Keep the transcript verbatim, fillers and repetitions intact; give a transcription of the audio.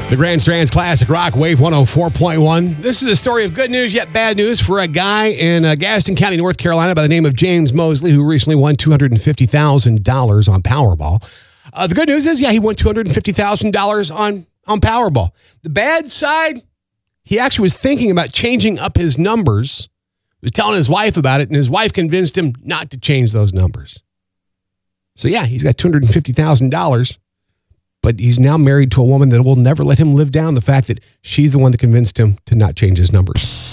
The Grand Strands Classic Rock Wave one oh four point one. This is a story of good news yet bad news for a guy in uh, Gaston County, North Carolina by the name of James Mosley, who recently won two hundred fifty thousand dollars on Powerball. Uh, the good news is, yeah, he won two hundred fifty thousand dollars on, on Powerball. The bad side, he actually was thinking about changing up his numbers. He was telling his wife about it, and his wife convinced him not to change those numbers. So, yeah, he's got two hundred fifty thousand dollars. But he's now married to a woman that will never let him live down the fact that she's the one that convinced him to not change his numbers.